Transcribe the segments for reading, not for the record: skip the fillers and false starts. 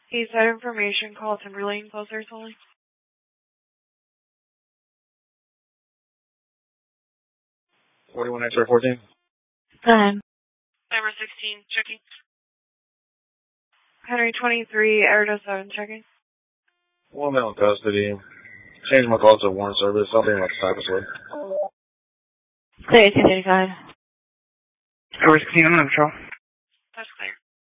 He's had information, call Timberlane, closers only. 41 X-ray 14. Go ahead. Number 16, checking. Henry 23, Arizona 7, checking. One male in custody. Change my call to warrant service. I'll be in like Cypress Wood. Clear, 1835. Number 16, I'm on patrol. That's clear.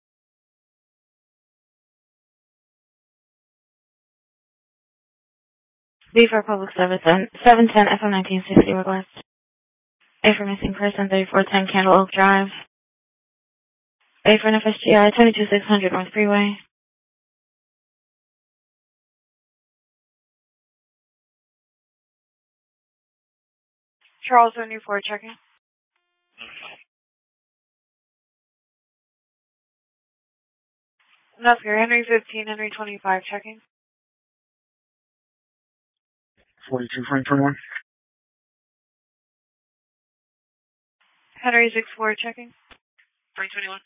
B for public service, 710 FM 1960 request. A for missing person, 3410 Candle Oak Drive. A for an FSGI, 22600 North Freeway. Charles 74, checking. That's clear. Henry 15, Henry 25, checking. 42, Frank 21. Henry 64, checking. Frank 21.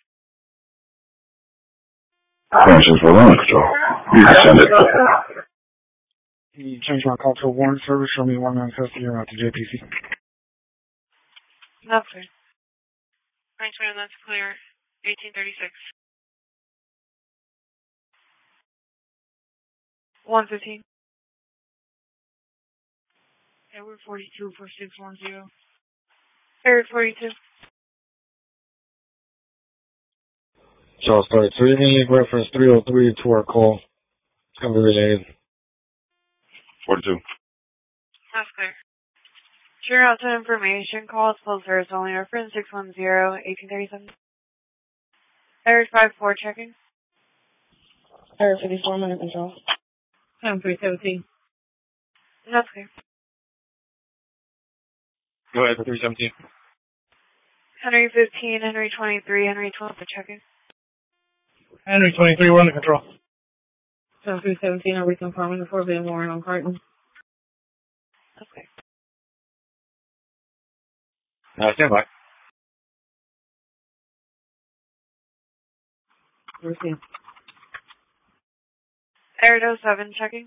Frank 64, on control. You can send it. You change my call to warrant service. Show me one man in custody around to JPC. That's clear. Frank 21, that's clear. 1836. 115. Edward 42, 4610. Edward 42. Charles 33, immediate reference 303 to our call. It's going to be relayed. 42. That's clear. Sure out to information, calls, full service only, reference 610, 1837. Edward 54, checking. Edward 54, minute control. 317. That's clear. Go ahead for 317. Henry 15, Henry 23, Henry 12, checking. Henry 23, we're under control. 317, are we confirming the 4-bay warrant on Carton? Okay. Stand by. Received. Airdo 7, checking.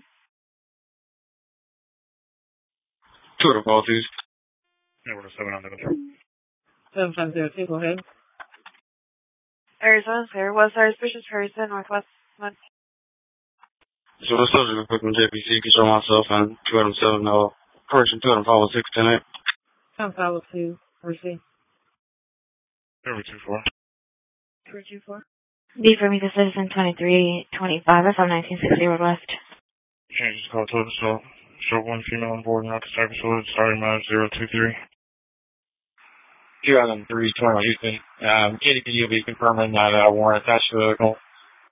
2 of the call, please. Airdo 7 under control. 7502, go ahead. Arizona clear. Was our suspicious person, Northwest Month. So the subject is from JPC, control myself, and 207, correction 205, 610. 7502, receive. Every 24. 324. B for me, the citizen 2325, FM 1960 request. Changes call to the assault. Show one female on board, not the Cypress Wood, starting match 023. 2003, 21 Houston. Katie, can you be confirming that warrant attached to the call?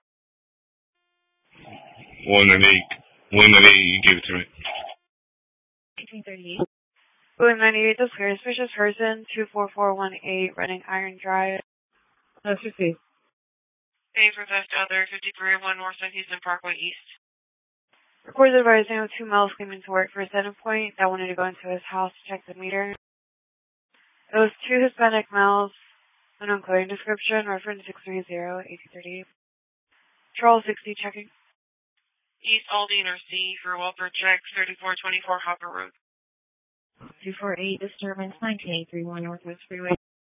198. 198, you give it to me. 1838. 198, that's clear. Suspicious person, 24418, running Iron Drive. That's received. A for theft other, 5301 Northside Houston Parkway East. Reports advising of 2 males came into work for a center point that wanted to go into his house to check the meter. It was 2 Hispanic males, unknown clothing description, reference 630, 1838. Charles 60, checking. East Aldine or C for welfare check, 3424 Hopper Road. 248, disturbance, 19831 Northwest Freeway.